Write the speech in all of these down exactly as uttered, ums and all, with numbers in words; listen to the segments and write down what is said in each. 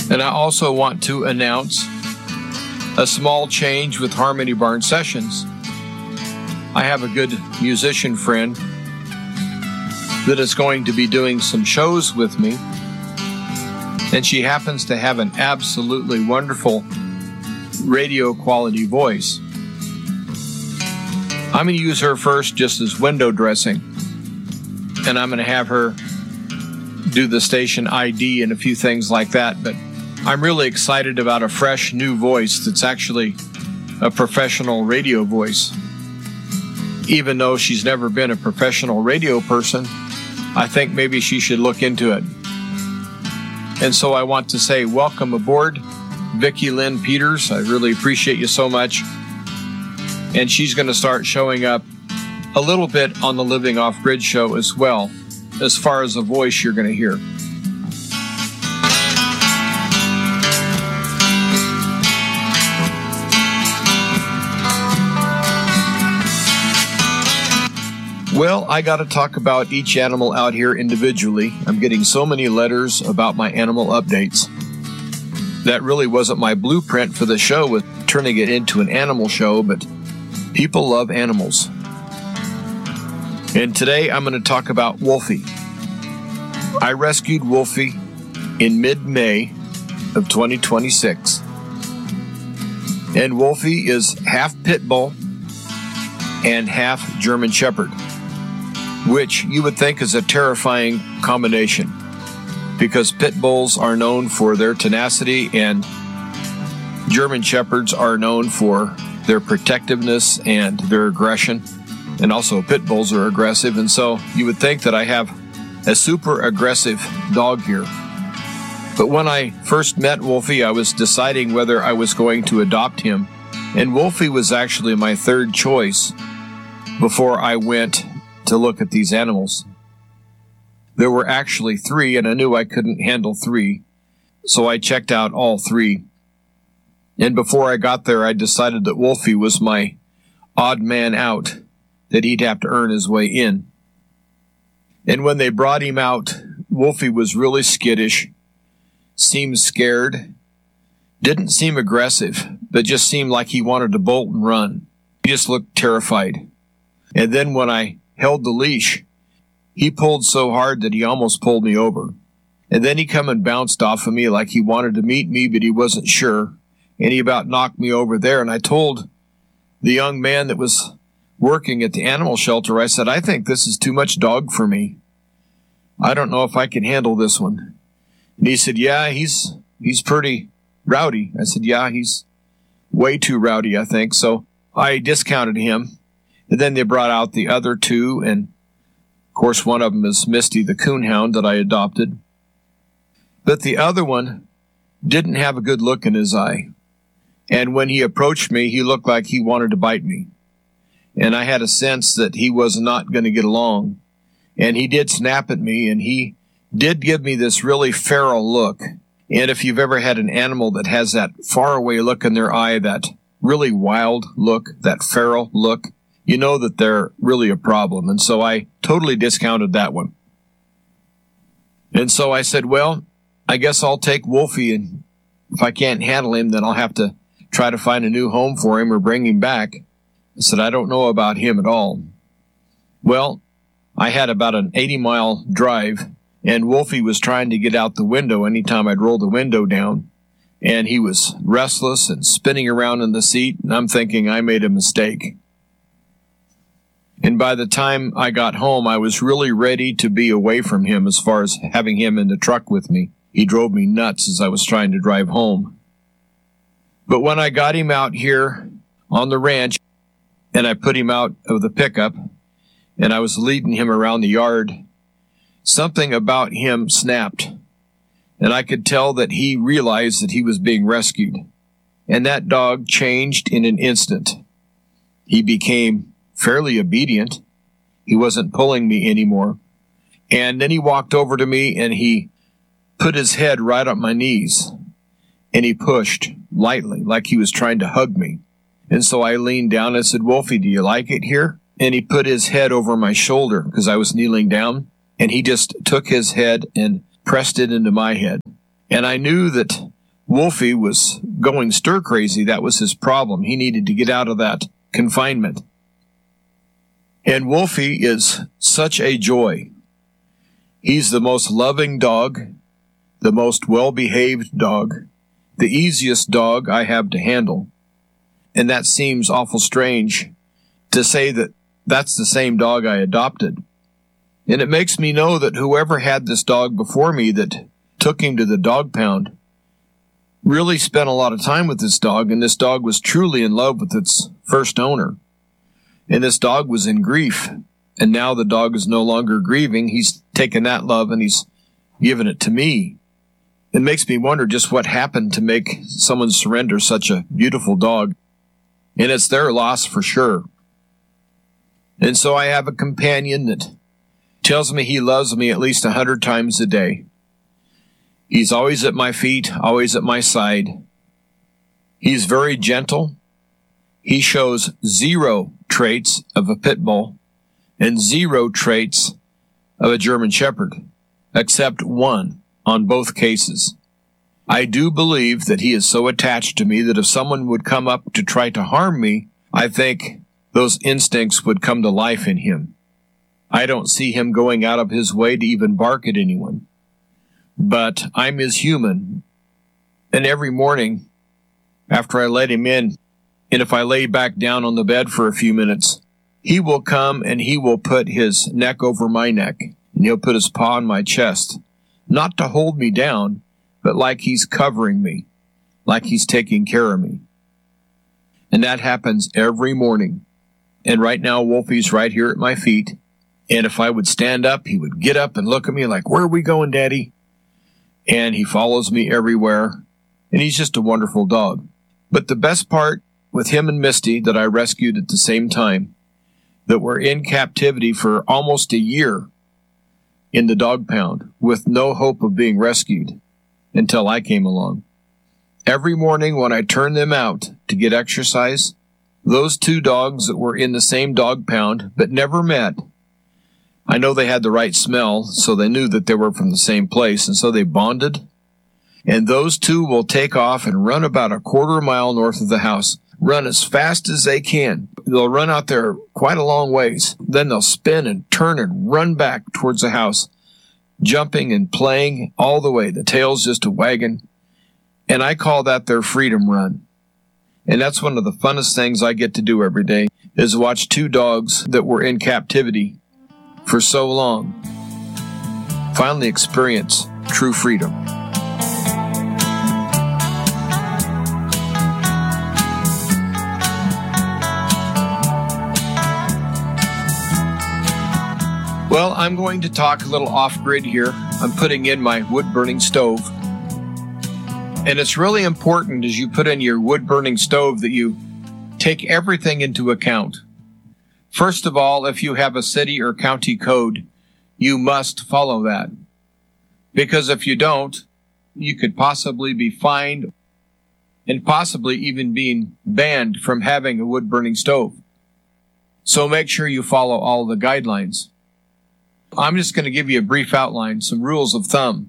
And I also want to announce a small change with Harmony Barn Sessions. I have a good musician friend that is going to be doing some shows with me, and she happens to have an absolutely wonderful radio quality voice. I'm going to use her first just as window dressing, and I'm going to have her do the station I D and a few things like that, but I'm really excited about a fresh new voice that's actually a professional radio voice. Even though she's never been a professional radio person, I think maybe she should look into it. And so I want to say welcome aboard, Vicki Lynn Peters. I really appreciate you so much. And she's going to start showing up a little bit on the Living Off Grid show as well, as far as the voice you're going to hear. Well, I got to talk about each animal out here individually. I'm getting so many letters about my animal updates. That really wasn't my blueprint for the show with turning it into an animal show, but people love animals. And today I'm going to talk about Wolfie. I rescued Wolfie in mid-May of twenty twenty-six. And Wolfie is half pit bull and half German Shepherd, which you would think is a terrifying combination because pit bulls are known for their tenacity and German Shepherds are known for their protectiveness and their aggression. And also pit bulls are aggressive, and so you would think that I have a super aggressive dog here. But when I first met Wolfie, I was deciding whether I was going to adopt him, and Wolfie was actually my third choice before I went to look at these animals. There were actually three, and I knew I couldn't handle three, so I checked out all three. And before I got there, I decided that Wolfie was my odd man out, that he'd have to earn his way in. And when they brought him out, Wolfie was really skittish, seemed scared, didn't seem aggressive, but just seemed like he wanted to bolt and run. He just looked terrified. And then when I held the leash, he pulled so hard that he almost pulled me over. And then he come and bounced off of me like he wanted to meet me, but he wasn't sure. And he about knocked me over there. And I told the young man that was working at the animal shelter, I said, I think this is too much dog for me. I don't know if I can handle this one. And he said, yeah, he's he's pretty rowdy. I said, yeah, he's way too rowdy, I think. So I discounted him. And then they brought out the other two, and of course one of them is Misty the coonhound that I adopted. But the other one didn't have a good look in his eye. And when he approached me, he looked like he wanted to bite me. And I had a sense that he was not going to get along. And he did snap at me, and he did give me this really feral look. And if you've ever had an animal that has that faraway look in their eye, that really wild look, that feral look, you know that they're really a problem. And so I totally discounted that one. And so I said, well, I guess I'll take Wolfie, and if I can't handle him, then I'll have to try to find a new home for him or bring him back. I said, I don't know about him at all. Well, I had about an eighty mile drive, and Wolfie was trying to get out the window anytime I'd roll the window down. And he was restless and spinning around in the seat, and I'm thinking I made a mistake. And by the time I got home, I was really ready to be away from him as far as having him in the truck with me. He drove me nuts as I was trying to drive home. But when I got him out here on the ranch, and I put him out of the pickup, and I was leading him around the yard, something about him snapped. And I could tell that he realized that he was being rescued. And that dog changed in an instant. He became fairly obedient. He wasn't pulling me anymore. And then he walked over to me and he put his head right on my knees. And he pushed lightly, like he was trying to hug me. And so I leaned down and said, Wolfie, do you like it here? And he put his head over my shoulder because I was kneeling down. And he just took his head and pressed it into my head. And I knew that Wolfie was going stir crazy. That was his problem. He needed to get out of that confinement. And Wolfie is such a joy. He's the most loving dog, the most well-behaved dog, the easiest dog I have to handle. And that seems awful strange to say that that's the same dog I adopted. And it makes me know that whoever had this dog before me that took him to the dog pound really spent a lot of time with this dog, and this dog was truly in love with its first owner. And this dog was in grief, and now the dog is no longer grieving. He's taken that love and he's given it to me. It makes me wonder just what happened to make someone surrender such a beautiful dog. And it's their loss for sure. And so I have a companion that tells me he loves me at least a hundred times a day. He's always at my feet, always at my side. He's very gentle. He shows zero traits of a pit bull and zero traits of a German Shepherd, except one on both cases. I do believe that he is so attached to me that if someone would come up to try to harm me, I think those instincts would come to life in him. I don't see him going out of his way to even bark at anyone. But I'm his human, and every morning after I let him in, and if I lay back down on the bed for a few minutes, he will come and he will put his neck over my neck, and he'll put his paw on my chest, not to hold me down, but like he's covering me, like he's taking care of me. And that happens every morning. And right now, Wolfie's right here at my feet, and if I would stand up, he would get up and look at me like, "Where are we going, Daddy?" And he follows me everywhere, and he's just a wonderful dog. But the best part with him and Misty that I rescued at the same time, that were in captivity for almost a year in the dog pound with no hope of being rescued until I came along. Every morning when I turned them out to get exercise, those two dogs that were in the same dog pound but never met, I know they had the right smell, so they knew that they were from the same place, and so they bonded. And those two will take off and run about a quarter mile north of the house, run as fast as they can. They'll run out there quite a long ways. Then they'll spin and turn and run back towards the house, jumping and playing all the way. The tail's just a wagging. And I call that their freedom run. And that's one of the funnest things I get to do every day, is watch two dogs that were in captivity for so long finally experience true freedom. Well, I'm going to talk a little off-grid here. I'm putting in my wood-burning stove. And it's really important as you put in your wood-burning stove that you take everything into account. First of all, if you have a city or county code, you must follow that. Because if you don't, you could possibly be fined and possibly even being banned from having a wood-burning stove. So make sure you follow all the guidelines. I'm just going to give you a brief outline, some rules of thumb.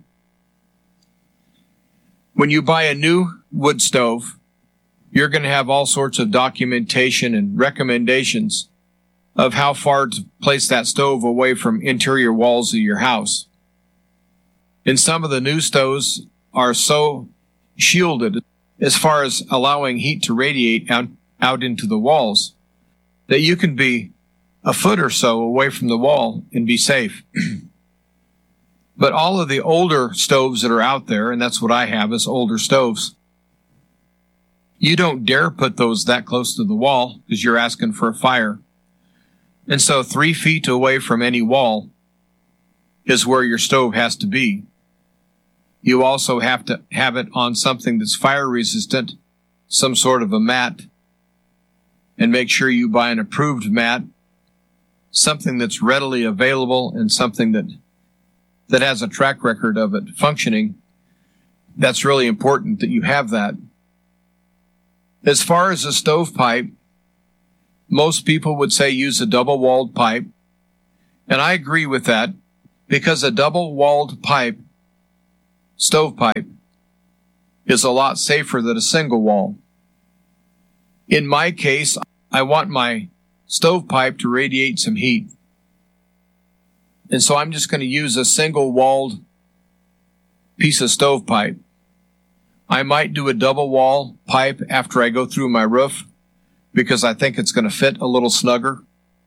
When you buy a new wood stove, you're going to have all sorts of documentation and recommendations of how far to place that stove away from interior walls of your house. And some of the new stoves are so shielded as far as allowing heat to radiate out, out into the walls that you can be a foot or so away from the wall and be safe. But all of the older stoves that are out there, and that's what I have, is older stoves, you don't dare put those that close to the wall because you're asking for a fire. And so three feet away from any wall is where your stove has to be. You also have to have it on something that's fire resistant, some sort of a mat, and make sure you buy an approved mat, something that's readily available and something that that has a track record of it functioning. That's really important that you have that. As far as a stovepipe, most people would say use a double-walled pipe, and I agree with that, because a double-walled pipe, stovepipe, is a lot safer than a single wall. In my case, I want my stovepipe to radiate some heat. And so I'm just going to use a single walled piece of stovepipe. I might do a double wall pipe after I go through my roof because I think it's going to fit a little snugger.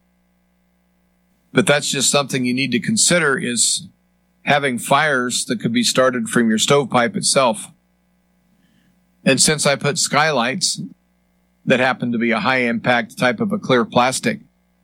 But that's just something you need to consider, is having fires that could be started from your stovepipe itself. And since I put skylights that happen to be a high impact type of a clear plastic,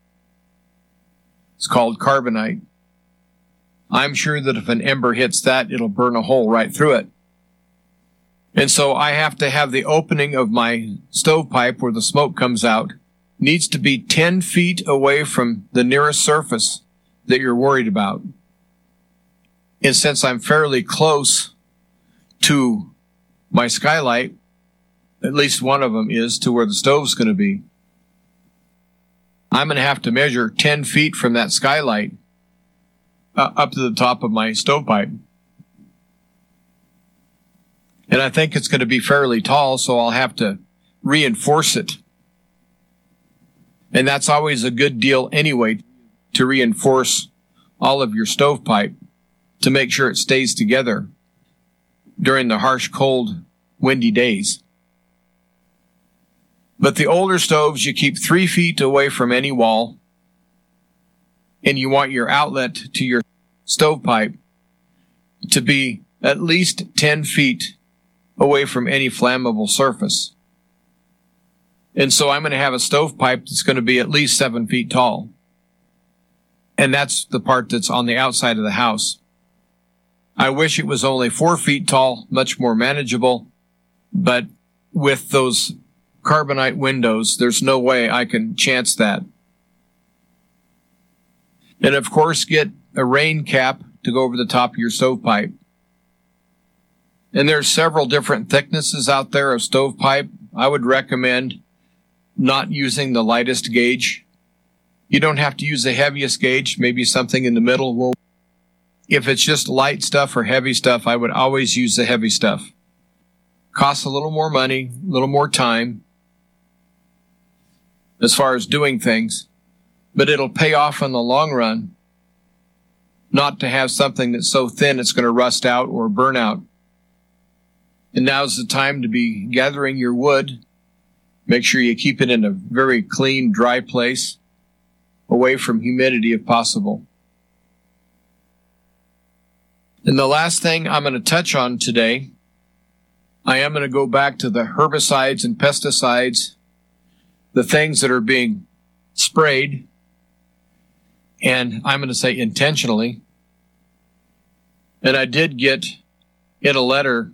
it's called carbonite, I'm sure that if an ember hits that, it'll burn a hole right through it. And so I have to have the opening of my stovepipe where the smoke comes out needs to be ten feet away from the nearest surface that you're worried about. And since I'm fairly close to my skylight, at least one of them is to where the stove's going to be, I'm going to have to measure ten feet from that skylight uh, up to the top of my stovepipe. And I think it's going to be fairly tall, so I'll have to reinforce it. And that's always a good deal anyway, to reinforce all of your stovepipe to make sure it stays together during the harsh, cold, windy days. But the older stoves, you keep three feet away from any wall, and you want your outlet to your stovepipe to be at least ten feet away from any flammable surface. And so I'm going to have a stovepipe that's going to be at least seven feet tall. And that's the part that's on the outside of the house. I wish it was only four feet tall, much more manageable. But with those carbonite windows, there's no way I can chance that. And of course, get a rain cap to go over the top of your stovepipe. And there's several different thicknesses out there of stovepipe. I would recommend not using the lightest gauge. You don't have to use the heaviest gauge, maybe something in the middle will. If it's just light stuff or heavy stuff, I would always use the heavy stuff. Costs a little more money, a little more time as far as doing things, but it'll pay off in the long run not to have something that's so thin it's going to rust out or burn out. And now's the time to be gathering your wood. Make sure you keep it in a very clean, dry place, away from humidity if possible. And the last thing I'm going to touch on today, I am going to go back to the herbicides and pesticides, the things that are being sprayed, and I'm going to say intentionally. And I did get in a letter,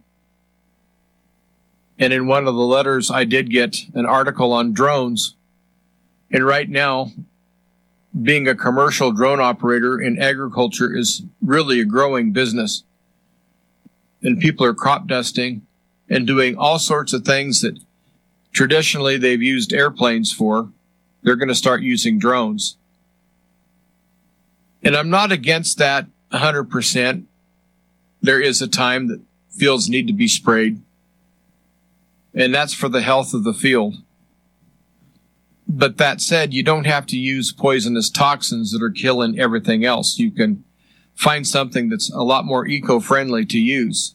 and in one of the letters I did get an article on drones. And right now, being a commercial drone operator in agriculture is really a growing business. And people are crop dusting and doing all sorts of things that traditionally they've used airplanes for. They're going to start using drones. And I'm not against that one hundred percent. There is a time that fields need to be sprayed, and that's for the health of the field. But that said, you don't have to use poisonous toxins that are killing everything else. You can find something that's a lot more eco-friendly to use.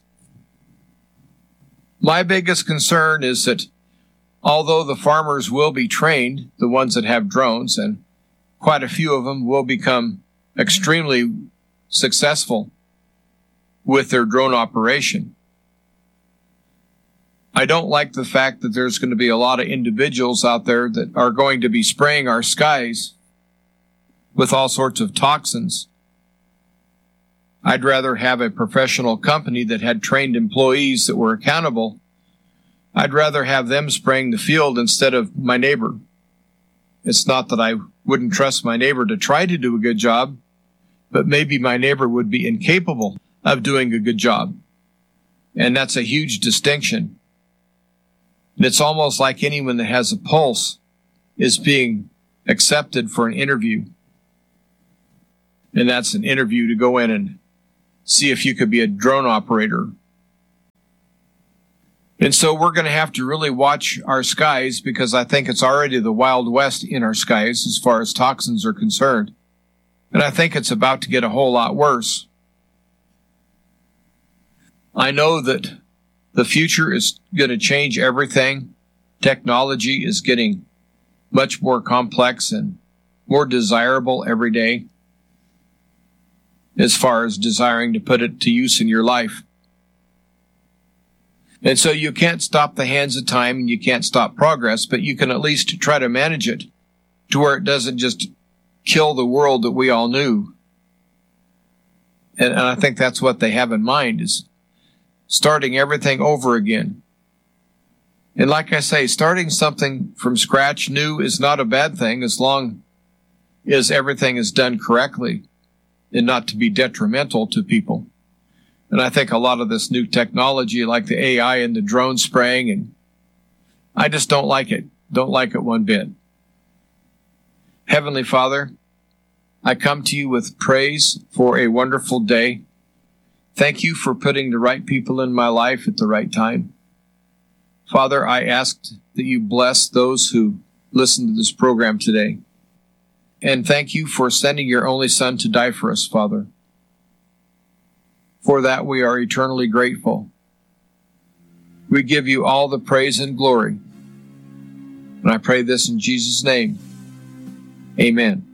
My biggest concern is that although the farmers will be trained, the ones that have drones, and quite a few of them will become extremely successful with their drone operation, I don't like the fact that there's going to be a lot of individuals out there that are going to be spraying our skies with all sorts of toxins. I'd rather have a professional company that had trained employees that were accountable. I'd rather have them spraying the field instead of my neighbor. It's not that I wouldn't trust my neighbor to try to do a good job, but maybe my neighbor would be incapable of doing a good job. And that's a huge distinction. And it's almost like anyone that has a pulse is being accepted for an interview. And that's an interview to go in and see if you could be a drone operator. And so we're going to have to really watch our skies, because I think it's already the Wild West in our skies as far as toxins are concerned. And I think it's about to get a whole lot worse. I know that the future is going to change everything. Technology is getting much more complex and more desirable every day, as far as desiring to put it to use in your life. And so you can't stop the hands of time and you can't stop progress, but you can at least try to manage it to where it doesn't just kill the world that we all knew. And, and I think that's what they have in mind, is starting everything over again. And like I say, starting something from scratch new is not a bad thing, as long as everything is done correctly and not to be detrimental to people. And I think a lot of this new technology, like the A I and the drone spraying, and I just don't like it. Don't like it one bit. Heavenly Father, I come to you with praise for a wonderful day. Thank you for putting the right people in my life at the right time. Father, I ask that you bless those who listen to this program today. And thank you for sending your only Son to die for us, Father. For that we are eternally grateful. We give you all the praise and glory. And I pray this in Jesus' name. Amen.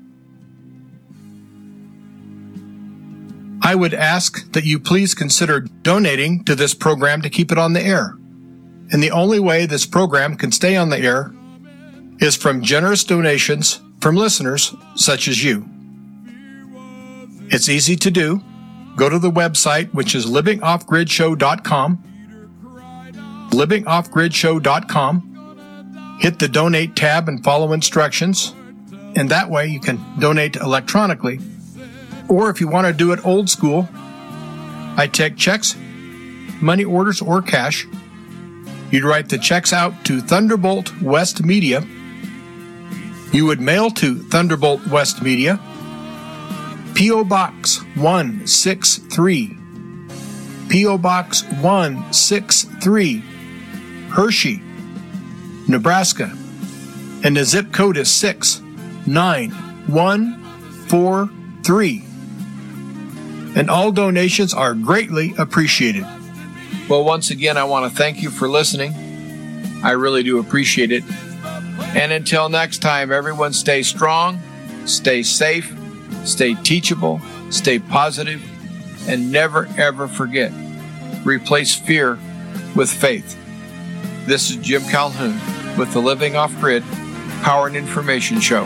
I would ask that you please consider donating to this program to keep it on the air. And the only way this program can stay on the air is from generous donations from listeners such as you. It's easy to do. Go to the website, which is living off grid show dot com, living off grid show dot com. Hit the donate tab and follow instructions, and that way you can donate electronically. Or if you want to do it old school, I take checks, money orders, or cash. You'd write the checks out to Thunderbolt West Media. You would mail to Thunderbolt West Media, P O. Box one sixty-three, P O. Box one sixty-three, Hershey, Nebraska, and the zip code is six nine one four three. And all donations are greatly appreciated. Well, once again, I want to thank you for listening. I really do appreciate it. And until next time, everyone stay strong, stay safe, stay teachable, stay positive, and never, ever forget, replace fear with faith. This is Jim Calhoun with the Living Off Grid Power and Information Show.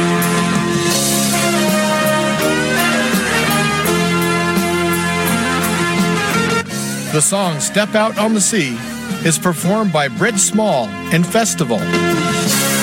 The song Step Out on the Sea is performed by Britt Small and Festival.